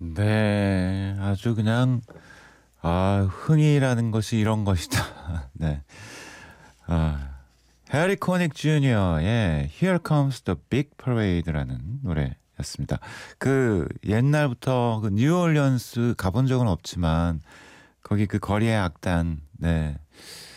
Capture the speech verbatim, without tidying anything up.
네. 아주 그냥 아 흥이라는 것이 이런 것이다. 네. 아 해리 코닉 주니어의 Here Comes the Big Parade라는 노래였습니다. 그 옛날부터 그 뉴올리언스 가본 적은 없지만 거기 그 거리의 악단 네.